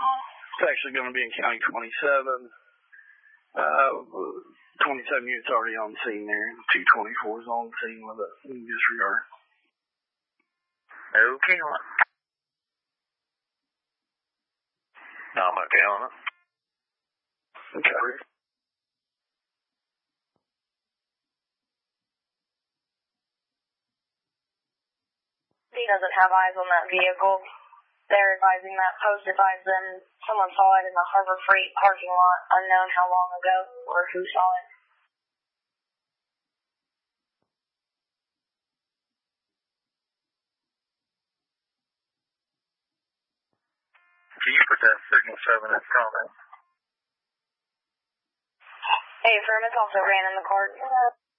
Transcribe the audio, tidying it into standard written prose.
It's actually going to be in County 27. 27 units already on scene there. 224 is on scene with a disregard. Okay on it. I'm okay on it. Okay. He doesn't have eyes on that vehicle. They're advising that post advised them someone saw it in the Harbor Freight parking lot, unknown how long ago or who saw it. Can you put that signal 7 in front of it? Hey, affirm, it's also ran in the cart.